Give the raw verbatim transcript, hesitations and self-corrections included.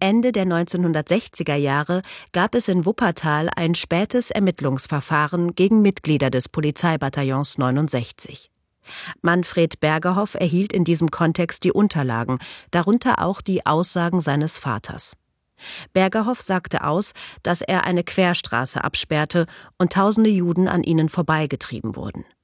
Ende der neunzehnhundertsechziger Jahre gab es in Wuppertal ein spätes Ermittlungsverfahren gegen Mitglieder des Polizeibataillons neunundsechzig. Manfred Bergerhoff erhielt in diesem Kontext die Unterlagen, darunter auch die Aussagen seines Vaters. Bergerhoff sagte aus, dass er eine Querstraße absperrte und tausende Juden an ihnen vorbeigetrieben wurden.